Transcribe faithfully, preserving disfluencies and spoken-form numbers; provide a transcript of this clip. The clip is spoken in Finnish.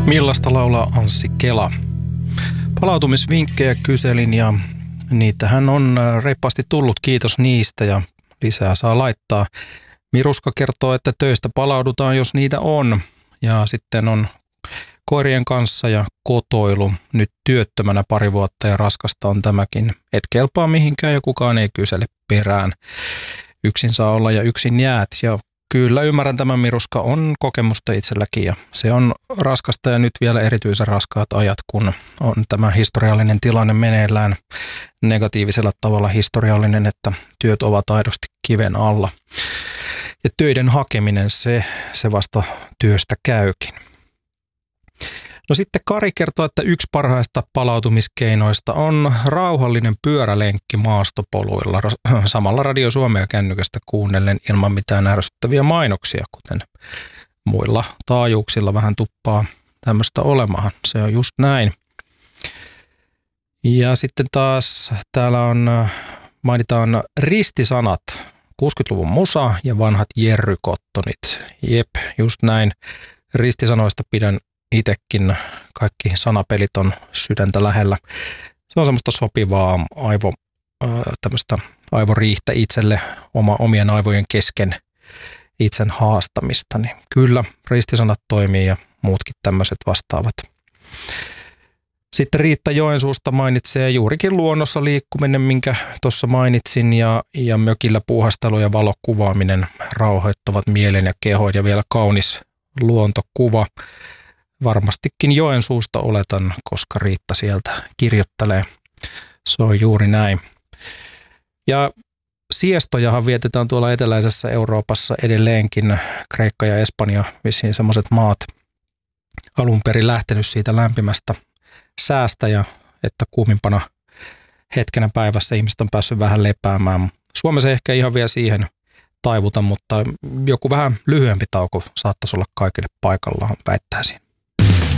Millaista laulaa Anssi Kela? Palautumisvinkkejä kyselin ja niitähän on reippaasti tullut, kiitos niistä ja lisää saa laittaa. Miruska kertoo, että töistä palaudutaan, jos niitä on. Ja sitten on koirien kanssa ja kotoilu. Nyt työttömänä pari vuotta ja raskasta on tämäkin. Et kelpaa mihinkään ja kukaan ei kysele perään. Yksin saa olla ja yksin jäät. Ja kyllä ymmärrän tämän, Miruska, on kokemusta itselläkin ja se on raskasta ja nyt vielä erityisen raskaat ajat, kun on tämä historiallinen tilanne meneillään negatiivisella tavalla historiallinen, että työt ovat aidosti kiven alla. Ja töiden hakeminen, se, se vasta työstä käykin. No sitten Kari kertoo, että yksi parhaista palautumiskeinoista on rauhallinen pyörälenkki maastopoluilla. Samalla Radio Suomea kännykästä kuunnellen ilman mitään ärsyttäviä mainoksia, kuten muilla taajuuksilla vähän tuppaa tämmöistä olemaan. Se on just näin. Ja sitten taas täällä on, mainitaan ristisanat, kuusikymmentäluvun musa ja vanhat Jerry Cottonit. Jep, just näin. Ristisanoista pidän itsekin, kaikki sanapelit on sydäntä lähellä. Se on semmoista sopivaa aivo, tämmöistä aivoriihtä itselle, oma, omien aivojen kesken itsen haastamista. Niin kyllä, ristisanat toimii ja muutkin tämmöiset vastaavat. Sitten Riitta Joensuusta mainitsee juurikin luonnossa liikkuminen, minkä tuossa mainitsin, ja, ja mökillä puuhastelu ja valokuvaaminen rauhoittavat mielen ja kehon ja vielä kaunis luontokuva. Varmastikin Joensuusta oletan, koska Riitta sieltä kirjoittelee. Se on juuri näin. Ja siestojahan vietetään tuolla eteläisessä Euroopassa edelleenkin. Kreikka ja Espanja, vissiin semmoiset maat, alun perin lähtenyt siitä lämpimästä säästä ja että kuumimpana hetkenä päivässä ihmiset on päässyt vähän lepäämään. Suomessa ehkä ihan vielä siihen taivuta, mutta joku vähän lyhyempi tauko saattaisi olla kaikille paikallaan, väittäisin.